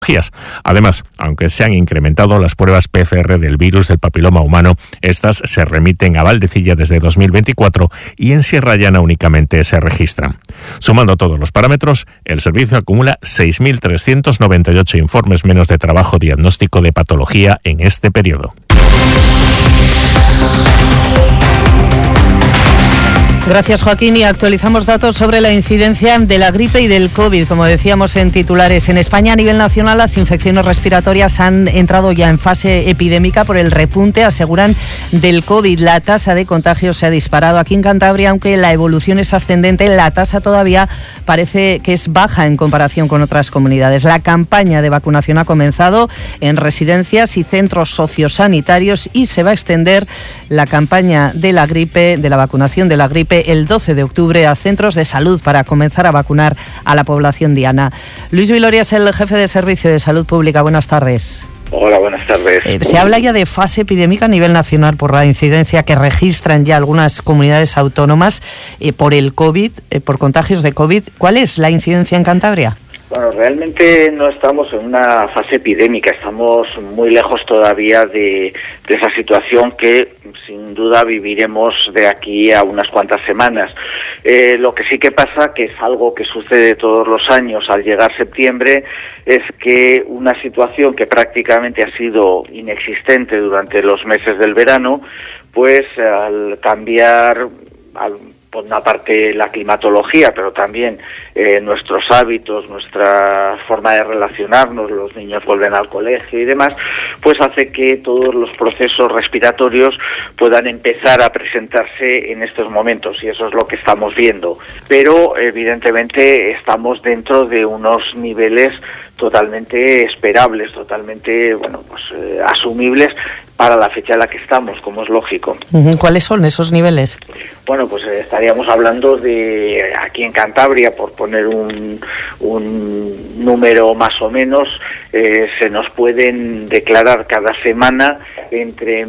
Además, aunque se han incrementado las pruebas PCR del virus del papiloma humano, estas se remiten a Valdecilla desde 2024 y en Sierra Llana únicamente se registran. Sumando todos los parámetros, el servicio acumula 6.398 informes menos de trabajo diagnóstico de patología en este periodo. Gracias, Joaquín. Y actualizamos datos sobre la incidencia de la gripe y del COVID. Como decíamos en titulares, en España a nivel nacional las infecciones respiratorias han entrado ya en fase epidémica por el repunte, aseguran, del COVID. La tasa de contagios se ha disparado aquí en Cantabria, aunque la evolución es ascendente. La tasa todavía parece que es baja en comparación con otras comunidades. La campaña de vacunación ha comenzado en residencias y centros sociosanitarios y se va a extender la campaña de la gripe, de la vacunación de la gripe, el 12 de octubre a centros de salud para comenzar a vacunar a la población diana. Luis Viloria es el jefe de Servicio de Salud Pública. Buenas tardes. Hola, buenas tardes. Se habla ya de fase epidémica a nivel nacional por la incidencia que registran ya algunas comunidades autónomas por el COVID, por contagios de COVID. ¿Cuál es la incidencia en Cantabria? Bueno, realmente no estamos en una fase epidémica, estamos muy lejos todavía de esa situación que sin duda viviremos de aquí a unas cuantas semanas. Lo que sí que pasa, que es algo que sucede todos los años al llegar septiembre, es que una situación que prácticamente ha sido inexistente durante los meses del verano, pues al cambiar por una parte la climatología, pero también nuestros hábitos, nuestra forma de relacionarnos, los niños vuelven al colegio y demás, pues hace que todos los procesos respiratorios puedan empezar a presentarse en estos momentos, y eso es lo que estamos viendo. Pero evidentemente estamos dentro de unos niveles totalmente esperables, totalmente asumibles para la fecha en la que estamos, como es lógico. ¿Cuáles son esos niveles? Bueno, pues estaríamos hablando de, aquí en Cantabria, por poner un número más o menos, se nos pueden declarar cada semana entre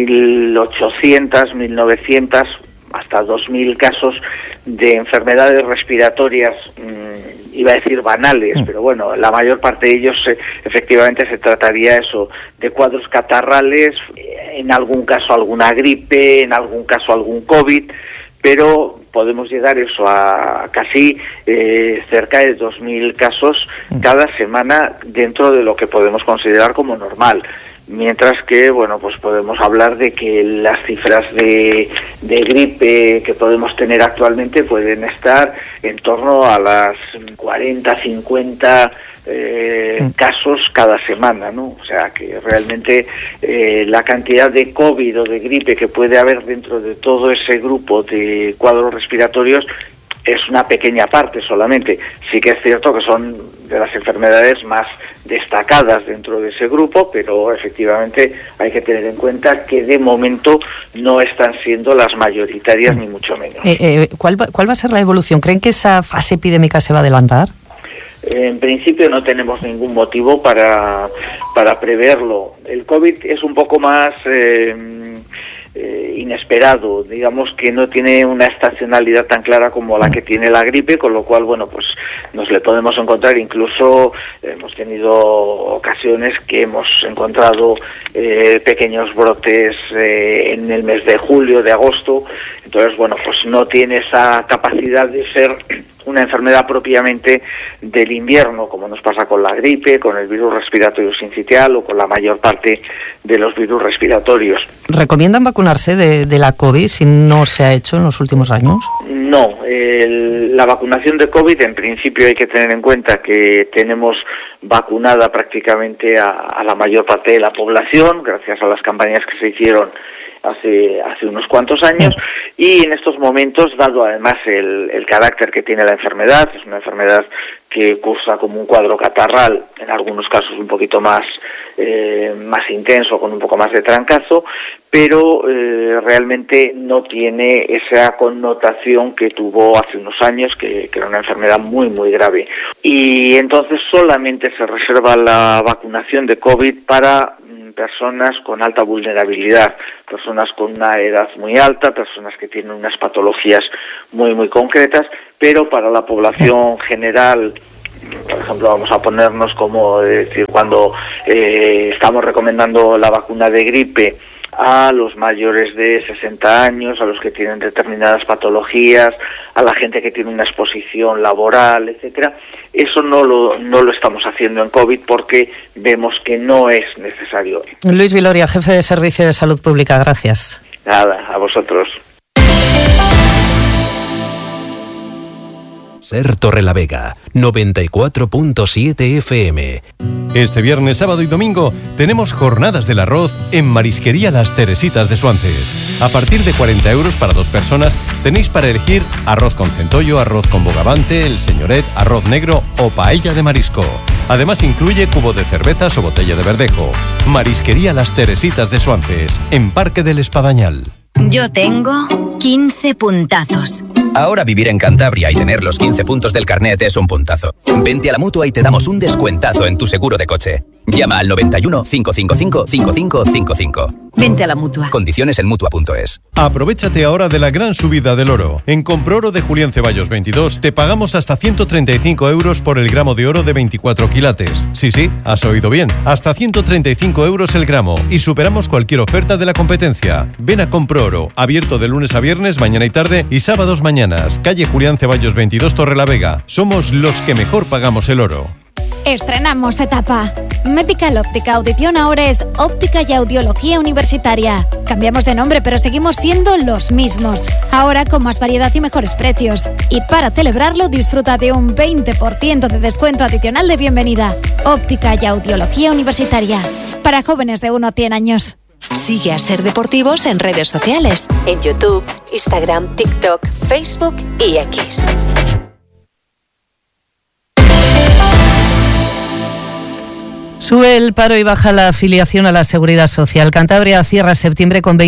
1.800, 1.900, hasta 2.000 casos de enfermedades respiratorias, iba a decir banales, pero bueno, la mayor parte de ellos efectivamente se trataría eso, de cuadros catarrales, en algún caso alguna gripe, en algún caso algún COVID, pero podemos llegar eso a casi cerca de 2.000 casos cada semana dentro de lo que podemos considerar como normal. Mientras que, bueno, pues podemos hablar de que las cifras de gripe que podemos tener actualmente pueden estar en torno a las 40, 50 casos cada semana, ¿no? O sea, que realmente la cantidad de COVID o de gripe que puede haber dentro de todo ese grupo de cuadros respiratorios es una pequeña parte solamente. Sí que es cierto que son de las enfermedades más destacadas dentro de ese grupo, pero efectivamente hay que tener en cuenta que de momento no están siendo las mayoritarias, ni mucho menos. ¿Cuál va a ser la evolución? ¿Creen que esa fase epidémica se va a adelantar? En principio no tenemos ningún motivo para preverlo. El COVID es un poco más inesperado, digamos que no tiene una estacionalidad tan clara como la que tiene la gripe, con lo cual, bueno, pues nos le podemos encontrar, incluso hemos tenido ocasiones que hemos encontrado pequeños brotes en el mes de julio, de agosto. Entonces, bueno, pues no tiene esa capacidad de ser una enfermedad propiamente del invierno, como nos pasa con la gripe, con el virus respiratorio sincitial o con la mayor parte de los virus respiratorios. ¿Recomiendan vacunarse de la COVID si no se ha hecho en los últimos años? No, la vacunación de COVID en principio hay que tener en cuenta que tenemos vacunada prácticamente a la mayor parte de la población, gracias a las campañas que se hicieron hace unos cuantos años, y en estos momentos, dado además el carácter que tiene la enfermedad, es una enfermedad que cursa como un cuadro catarral, en algunos casos un poquito más intenso, con un poco más de trancazo, pero realmente no tiene esa connotación que tuvo hace unos años, que era una enfermedad muy, muy grave. Y entonces solamente se reserva la vacunación de COVID para personas con alta vulnerabilidad, personas con una edad muy alta, personas que tienen unas patologías muy, muy concretas, pero para la población general por ejemplo, vamos a ponernos como decir, cuando estamos recomendando la vacuna de gripe a los mayores de 60 años, a los que tienen determinadas patologías, a la gente que tiene una exposición laboral, etcétera. Eso no lo estamos haciendo en COVID porque vemos que no es necesario. Luis Viloria, jefe de Servicio de Salud Pública, gracias. Nada, a vosotros. Ser Torrelavega, 94.7 FM. Este viernes, sábado y domingo tenemos jornadas del arroz en Marisquería Las Teresitas de Suances. A partir de 40 euros para 2 personas tenéis para elegir arroz con centollo, arroz con bogavante, el señoret, arroz negro o paella de marisco. Además incluye cubo de cervezas o botella de verdejo. Marisquería Las Teresitas de Suances, en Parque del Espadañal. Yo tengo 15 puntazos. Ahora vivir en Cantabria y tener los 15 puntos del carnet es un puntazo. Vente a la Mutua y te damos un descuentazo en tu seguro de coche. Llama al 91 555 5555. Vente a la Mutua. Condiciones en Mutua.es. Aprovechate ahora de la gran subida del oro. En Comproro de Julián Ceballos 22 te pagamos hasta 135 euros por el gramo de oro de 24 quilates. Sí, has oído bien. Hasta 135 euros el gramo. Y superamos cualquier oferta de la competencia. Ven a Comproro. Abierto de lunes a viernes, mañana y tarde y sábados mañanas. Calle Julián Ceballos 22, Torrelavega. Somos los que mejor pagamos el oro. Estrenamos etapa. Medical Óptica Audición ahora es Óptica y Audiología Universitaria. Cambiamos de nombre, pero seguimos siendo los mismos. Ahora con más variedad y mejores precios. Y para celebrarlo, disfruta de un 20% de descuento adicional de bienvenida. Óptica y Audiología Universitaria. Para jóvenes de 1 a 100 años. Sigue a Ser Deportivos en redes sociales. En YouTube, Instagram, TikTok, Facebook y X. Sube el paro y baja la afiliación a la Seguridad Social. Cantabria cierra septiembre con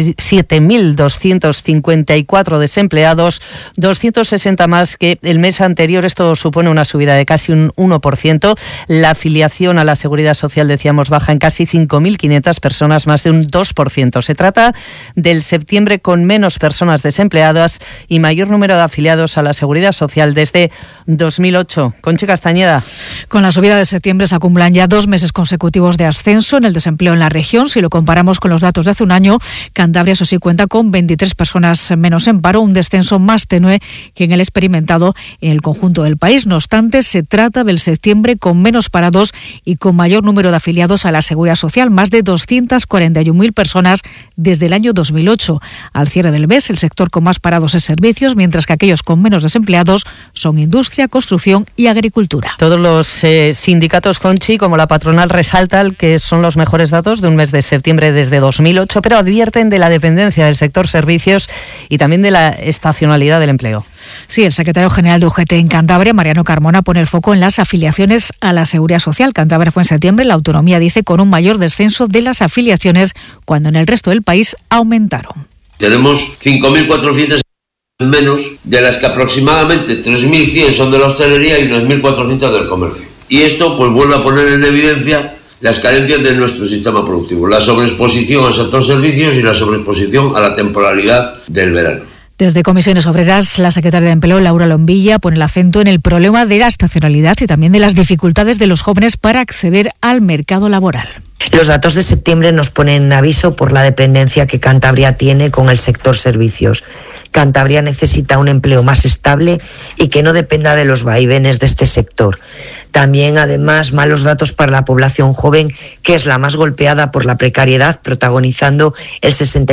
27.254 desempleados, 260 más que el mes anterior. Esto supone una subida de casi un 1%. La afiliación a la Seguridad Social, decíamos, baja en casi 5.500 personas, más de un 2%. Se trata del septiembre con menos personas desempleadas y mayor número de afiliados a la Seguridad Social desde 2008. Conchi Castañeda. Con la subida de septiembre se acumulan ya 2 meses consecutivos de ascenso en el desempleo en la región. Si lo comparamos con los datos de hace un año, Cantabria, eso sí, cuenta con 23 personas menos en paro, un descenso más tenue que en el experimentado en el conjunto del país. No obstante, se trata del septiembre con menos parados y con mayor número de afiliados a la Seguridad Social, más de 241.000 personas desde el año 2008. Al cierre del mes, el sector con más parados es servicios, mientras que aquellos con menos desempleados son industria, construcción y agricultura. Todos los sindicatos, Conchi, como la patronal, resaltan que son los mejores datos de un mes de septiembre desde 2008, pero advierten de la dependencia del sector servicios y también de la estacionalidad del empleo. Sí, el secretario general de UGT en Cantabria, Mariano Carmona, pone el foco en las afiliaciones a la Seguridad Social. Cantabria fue en septiembre, la autonomía dice, con un mayor descenso de las afiliaciones cuando en el resto del país aumentaron. Tenemos 5.400 menos, de las que aproximadamente 3.100 son de la hostelería y unas 1.400 del comercio. Y esto pues vuelve a poner en evidencia las carencias de nuestro sistema productivo, la sobreexposición al sector servicios y la sobreexposición a la temporalidad del verano. Desde Comisiones Obreras, la secretaria de Empleo, Laura Lombilla, pone el acento en el problema de la estacionalidad y también de las dificultades de los jóvenes para acceder al mercado laboral. Los datos de septiembre nos ponen en aviso por la dependencia que Cantabria tiene con el sector servicios. Cantabria necesita un empleo más estable y que no dependa de los vaivenes de este sector. También, además, malos datos para la población joven, que es la más golpeada por la precariedad, protagonizando el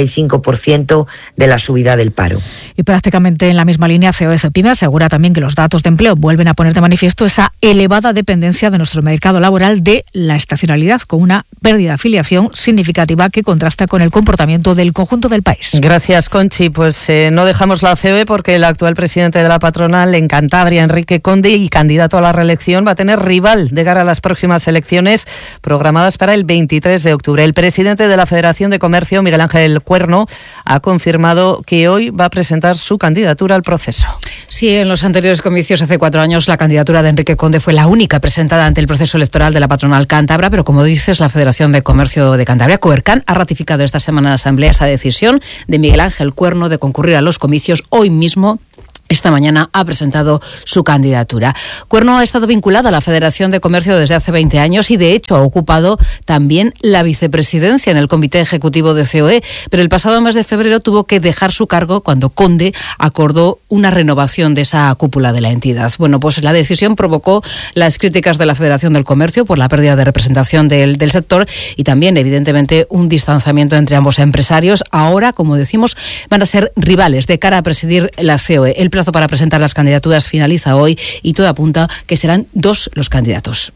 65% de la subida del paro. Y prácticamente en la misma línea, COE-CEPIME asegura también que los datos de empleo vuelven a poner de manifiesto esa elevada dependencia de nuestro mercado laboral de la estacionalidad, con una pérdida de afiliación significativa que contrasta con el comportamiento del conjunto del país. Gracias, Conchi. Pues no dejamos la COE porque el actual presidente de la patronal en Cantabria, Enrique Conde, y candidato a la reelección, va a tener rival de cara a las próximas elecciones programadas para el 23 de octubre. El presidente de la Federación de Comercio, Miguel Ángel Cuerno, ha confirmado que hoy va a presentar su candidatura al proceso. Sí, en los anteriores comicios hace 4 años la candidatura de Enrique Conde fue la única presentada ante el proceso electoral de la patronal cántabra, pero como dices, la Federación de Comercio de Cantabria, Coercan, ha ratificado esta semana en la Asamblea esa decisión de Miguel Ángel Cuerno de concurrir a los comicios hoy mismo esta mañana ha presentado su candidatura. Cuerno ha estado vinculada a la Federación de Comercio desde hace 20 años y, de hecho, ha ocupado también la vicepresidencia en el Comité Ejecutivo de COE, pero el pasado mes de febrero tuvo que dejar su cargo cuando Conde acordó una renovación de esa cúpula de la entidad. Bueno, pues la decisión provocó las críticas de la Federación del Comercio por la pérdida de representación del sector y también, evidentemente, un distanciamiento entre ambos empresarios. Ahora, como decimos, van a ser rivales de cara a presidir la COE. El plazo para presentar las candidaturas finaliza hoy y todo apunta que serán 2 los candidatos.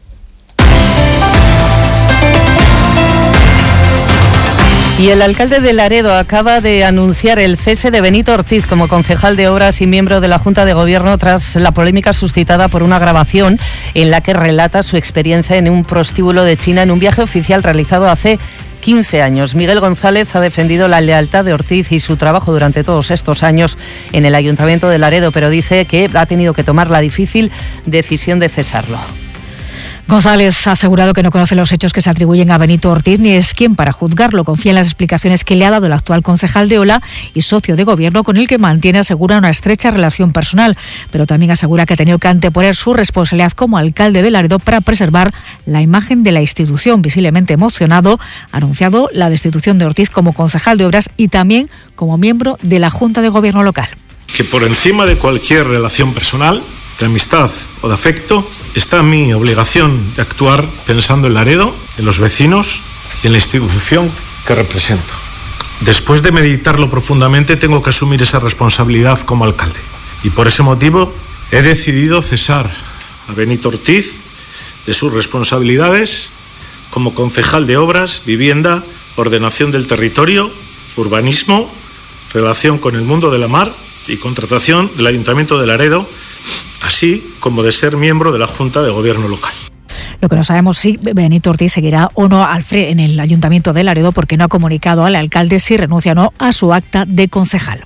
Y el alcalde de Laredo acaba de anunciar el cese de Benito Ortiz como concejal de Obras y miembro de la Junta de Gobierno tras la polémica suscitada por una grabación en la que relata su experiencia en un prostíbulo de China en un viaje oficial realizado hace 15 años. Miguel González ha defendido la lealtad de Ortiz y su trabajo durante todos estos años en el Ayuntamiento de Laredo, pero dice que ha tenido que tomar la difícil decisión de cesarlo. González ha asegurado que no conoce los hechos que se atribuyen a Benito Ortiz ni es quien para juzgarlo. Confía en las explicaciones que le ha dado el actual concejal de Ola y socio de gobierno con el que mantiene, asegura, una estrecha relación personal, pero también asegura que ha tenido que anteponer su responsabilidad como alcalde de Laredo para preservar la imagen de la institución. Visiblemente emocionado, ha anunciado la destitución de Ortiz como concejal de Obras y también como miembro de la Junta de Gobierno local. Que por encima de cualquier relación personal, de amistad o de afecto, está mi obligación de actuar pensando en Laredo, en los vecinos y en la institución que represento. Después de meditarlo profundamente, tengo que asumir esa responsabilidad como alcalde. Y por ese motivo he decidido cesar a Benito Ortiz de sus responsabilidades como concejal de Obras, Vivienda, Ordenación del Territorio, Urbanismo, Relación con el Mundo de la Mar y Contratación del Ayuntamiento de Laredo, así como de ser miembro de la Junta de Gobierno local. Lo que no sabemos si Benito Ortiz seguirá o no en el Ayuntamiento de Laredo porque no ha comunicado al alcalde si renuncia o no a su acta de concejal.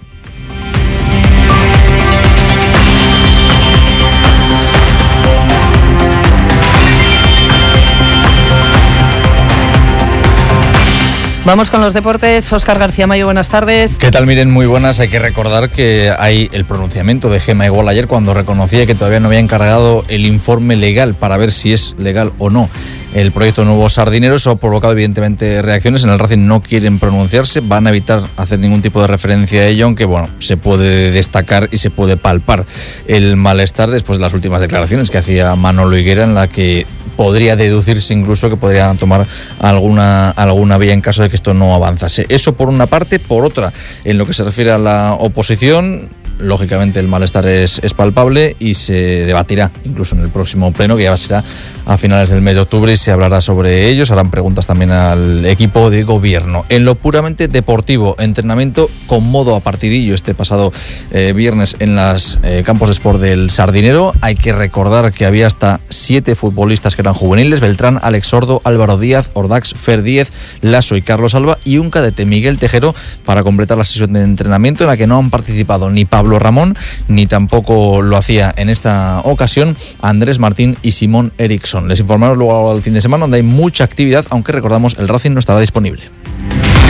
Vamos con los deportes. Óscar García Mayo, buenas tardes. ¿Qué tal, Miren? Muy buenas. Hay que recordar que hay el pronunciamiento de Gemma Igual ayer cuando reconocía que todavía no había encargado el informe legal para ver si es legal o no el proyecto Nuevo Sardinero. Eso ha provocado evidentemente reacciones. En el Racing no quieren pronunciarse, van a evitar hacer ningún tipo de referencia a ello, aunque bueno, se puede destacar y se puede palpar el malestar después de las últimas declaraciones que hacía Manolo Higuera, en la que podría deducirse incluso que podrían tomar alguna vía en caso de que esto no avanzase. Eso por una parte. Por otra, en lo que se refiere a la oposición, lógicamente el malestar es palpable y se debatirá incluso en el próximo pleno, que ya será a finales del mes de octubre, y se hablará sobre ellos. Harán preguntas también al equipo de gobierno. En lo puramente deportivo, entrenamiento con modo a partidillo este pasado viernes en los campos de sport del Sardinero. Hay que recordar que había hasta 7 futbolistas que eran juveniles: Beltrán, Alex Sordo, Álvaro Díaz, Ordax, Fer Díez, Lasso y Carlos Alba, y un cadete, Miguel Tejero, para completar la sesión de entrenamiento en la que no han participado ni Pablo Ramón, ni tampoco lo hacía en esta ocasión Andrés Martín y Simón Eriksson. Les informaron luego al fin de semana, donde hay mucha actividad, aunque recordamos el Racing no estará disponible.